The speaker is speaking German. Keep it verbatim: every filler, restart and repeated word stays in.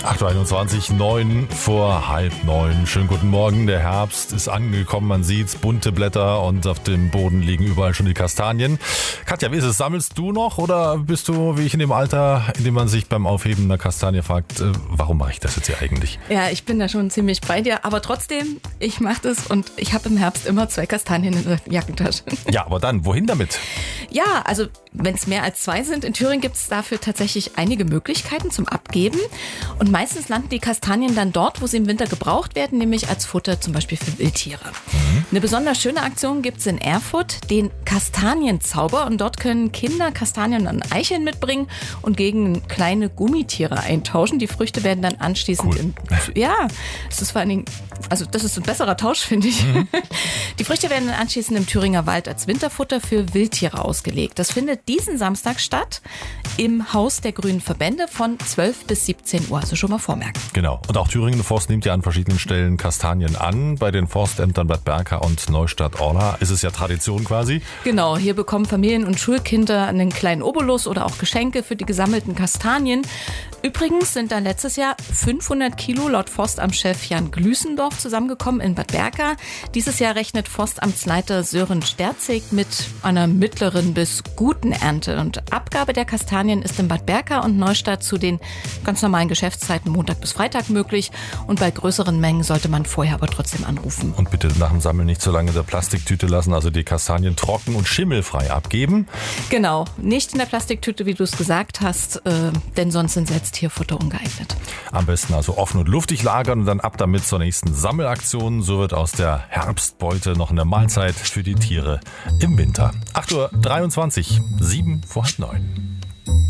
acht Uhr einundzwanzig, neun vor halb neun. Schönen guten Morgen. Der Herbst ist angekommen. Man sieht's, bunte Blätter und auf dem Boden liegen überall schon die Kastanien. Katja, wie ist es? Sammelst du noch oder bist du wie ich in dem Alter, in dem man sich beim Aufheben einer Kastanie fragt, äh, warum mache ich das jetzt hier eigentlich? Ja, ich bin da schon ziemlich bei dir, aber trotzdem, ich mache das und ich habe im Herbst immer zwei Kastanien in der Jackentasche. Ja, aber dann, wohin damit? Ja, also wenn es mehr als zwei sind, in Thüringen gibt es dafür tatsächlich einige Möglichkeiten zum Abgeben. Und meistens landen die Kastanien dann dort, wo sie im Winter gebraucht werden, nämlich als Futter zum Beispiel für Wildtiere. Mhm. Eine besonders schöne Aktion gibt es in Erfurt, den Kastanienzauber. Und dort können Kinder Kastanien und Eicheln mitbringen und gegen kleine Gummitiere eintauschen. Die Früchte werden dann anschließend... Cool. Im, ja, das ist vor allen Dingen... Also das ist ein besserer Tausch, finde ich. Mhm. Die Früchte werden dann anschließend im Thüringer Wald als Winterfutter für Wildtiere ausgelegt. Das findet diesen Samstag statt im Haus der Grünen Verbände von zwölf bis siebzehn Uhr. Also schon mal vormerken. Genau. Und auch Thüringen Forst nimmt ja an verschiedenen Stellen Kastanien an. Bei den Forstämtern Bad Berka und Neustadt-Orla ist es ja Tradition quasi. Genau. Hier bekommen Familien und Schulkinder einen kleinen Obolus oder auch Geschenke für die gesammelten Kastanien. Übrigens sind da letztes Jahr fünfhundert Kilo laut Forstamtschef Jan Glüßendorf zusammengekommen in Bad Berka. Dieses Jahr rechnet Forstamtsleiter Sören Sterzig mit einer mittleren bis guten Ernte. Und Abgabe der Kastanien ist in Bad Berka und Neustadt zu den ganz normalen Geschäftszeiten Montag bis Freitag möglich. Und bei größeren Mengen sollte man vorher aber trotzdem anrufen. Und bitte nach dem Sammeln nicht so lange in der Plastiktüte lassen, also die Kastanien trocken und schimmelfrei abgeben. Genau, nicht in der Plastiktüte, wie du es gesagt hast, äh, denn sonst sind selbst Tierfutter ungeeignet. Am besten also offen und luftig lagern und dann ab damit zur nächsten Sammelaktion. So wird aus der Herbstbeute noch eine Mahlzeit für die Tiere im Winter. acht Uhr dreiundzwanzig, sieben vor halb neun.